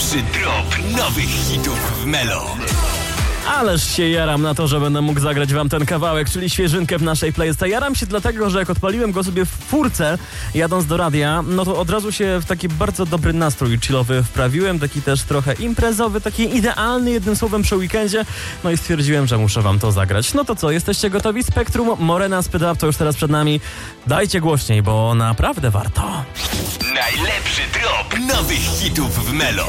Najlepszy drop nowych hitów w Melo. Ależ się jaram na to, że będę mógł zagrać wam ten kawałek, czyli świeżynkę w naszej playlistce. Jaram się dlatego, że jak odpaliłem go sobie w furce, jadąc do radia, no to od razu się w taki bardzo dobry nastrój chillowy wprawiłem, taki też trochę imprezowy, taki idealny, jednym słowem, przy weekendzie. No i stwierdziłem, że muszę wam to zagrać. No to co, jesteście gotowi? Spektrum, Morena, Speed Up to już teraz przed nami. Dajcie głośniej, bo naprawdę warto. Najlepszy drop nowych hitów w Melo.